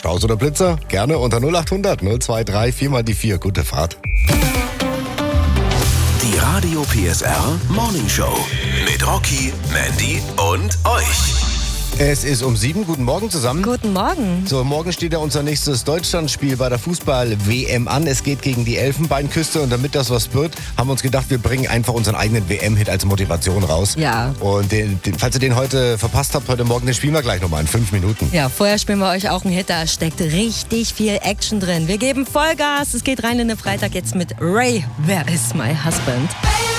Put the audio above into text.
Staus oder Blitzer? Gerne unter 0800 023 4 mal die 4. Gute Fahrt. Die Radio PSR Morning Show mit Rocky, Mandy und euch. Es ist um 7. Guten Morgen zusammen. Guten Morgen. So, morgen steht ja unser nächstes Deutschlandspiel bei der Fußball-WM an. Es geht gegen die Elfenbeinküste und damit das was wird, haben wir uns gedacht, wir bringen einfach unseren eigenen WM-Hit als Motivation raus. Ja. Und falls ihr den heute verpasst habt, heute Morgen, den spielen wir gleich nochmal in 5 Minuten. Ja, vorher spielen wir euch auch einen Hit, da steckt richtig viel Action drin. Wir geben Vollgas, es geht rein in den Freitag jetzt mit Ray, Where is my husband?